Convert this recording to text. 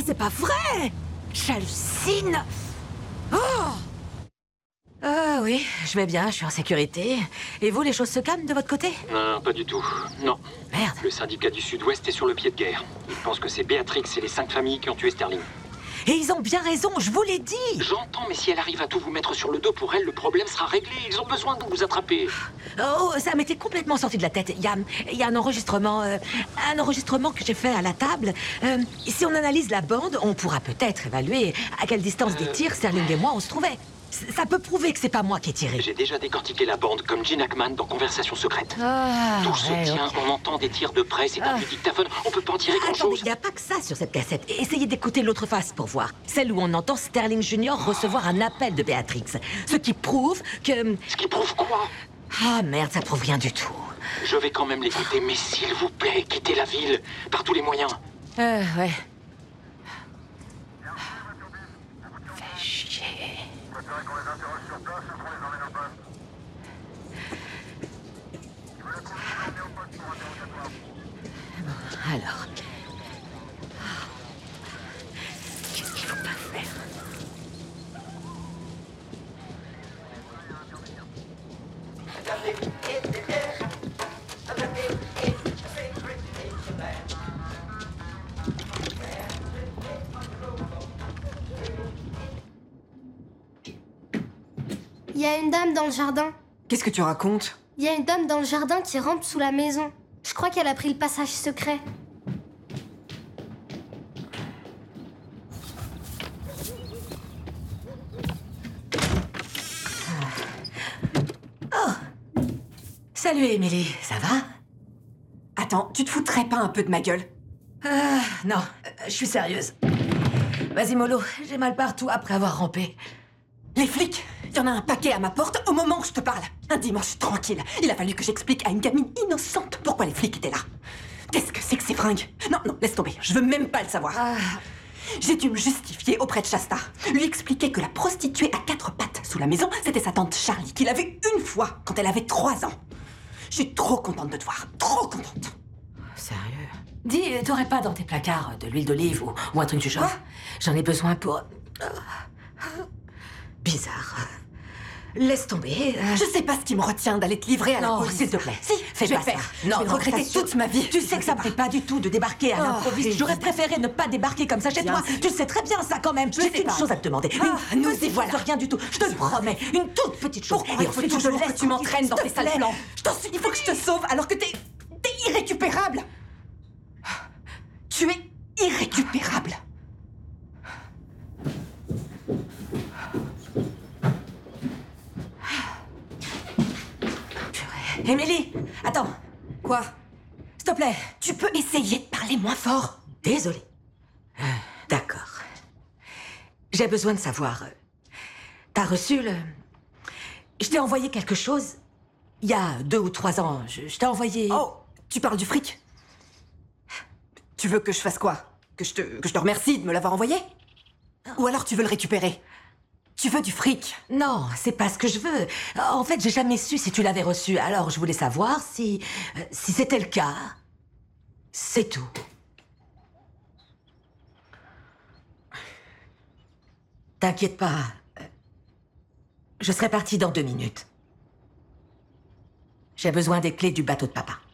c'est pas vrai! J'hallucine! Oh! Oui, je vais bien, je suis en sécurité. Et vous, les choses se calment de votre côté? Non, pas du tout. Non. Merde. Le syndicat du Sud-Ouest est sur le pied de guerre. Ils pensent que c'est Béatrix et les 5 familles qui ont tué Sterling. Et ils ont bien raison, je vous l'ai dit! J'entends, mais si elle arrive à tout vous mettre sur le dos, pour elle, le problème sera réglé. Ils ont besoin de vous attraper. Oh, ça m'était complètement sorti de la tête. Il y a un enregistrement que j'ai fait à la table. Si on analyse la bande, on pourra peut-être évaluer à quelle distance des tirs Sterling et moi on se trouvait. Ça peut prouver que c'est pas moi qui ai tiré. J'ai déjà décortiqué la bande comme Gene Hackman dans Conversation secrète. Tout se tient, ok. on entend des tirs de près, c'est un vieux dictaphone, on peut pas en tirer Attendez, grand-chose. il n'y a pas que ça sur cette cassette. Essayez d'écouter l'autre face pour voir. Celle où on entend Sterling Jr. recevoir un appel de Béatrix. Ce qui prouve que... Ce qui prouve quoi? Ah merde, ça prouve rien du tout. Je vais quand même l'écouter, mais s'il vous plaît, quittez la ville, par tous les moyens. Ouais. Fais chier. Alors... Qu'est-ce qu'il faut pas faire? Il y a une dame dans le jardin. Qu'est-ce que tu racontes? Il y a une dame dans le jardin qui rampe sous la maison. Je crois qu'elle a pris le passage secret. Salut, Émilie, ça va? Attends, tu te foutrais pas un peu de ma gueule? Non, je suis sérieuse. Vas-y, mollo, j'ai mal partout après avoir rampé. Les flics! Il y en a un paquet à ma porte au moment où je te parle. Un dimanche tranquille. Il a fallu que j'explique à une gamine innocente pourquoi les flics étaient là. Qu'est-ce que c'est que ces fringues? Non, laisse tomber. Je veux même pas le savoir. J'ai dû me justifier auprès de Shasta. Lui expliquer que la prostituée à 4 pattes sous la maison, c'était sa tante Charlie, qu'il a vue une fois quand elle avait 3 ans. Je suis trop contente de te voir. Trop contente. Sérieux? Dis, t'aurais pas dans tes placards de l'huile d'olive ou un truc du genre? J'en ai besoin pour... Bizarre. Laisse tomber. Je sais pas ce qui me retient d'aller te livrer à la Non, police. s'il te plaît. Si, Fais je vais pas le faire. ça. Je vais le regretter ça toute ma vie. Tu sais que ça me plaît pas du tout de débarquer à l'improviste. J'aurais préféré ne pas débarquer comme ça chez toi. Tu le sais très bien ça quand même. J'ai une chose à te demander. Une nous y petite voilà. chose, rien du tout. Je te le promets. Une toute petite chose. Pourquoi il faut ensuite, je toujours laisse que tu m'entraînes dans tes tranquille, sales s'il te plans? plaît. Je t'en supplie, il faut que je te sauve alors que t'es irrécupérable. Tu es irrécupérable. Émilie, attends. Quoi? S'il te plaît. Tu peux essayer de parler moins fort? Désolée. D'accord. J'ai besoin de savoir. T'as reçu le... Je t'ai envoyé quelque chose il y a 2 ou 3 ans. Je t'ai envoyé... Oh, tu parles du fric? Tu veux que je fasse quoi? Que je te remercie de me l'avoir envoyé? Ou alors tu veux le récupérer? Tu veux du fric? Non, c'est pas ce que je veux. En fait, j'ai jamais su si tu l'avais reçu. Alors, je voulais savoir si c'était le cas. C'est tout. T'inquiète pas. Je serai partie dans 2 minutes. J'ai besoin des clés du bateau de papa.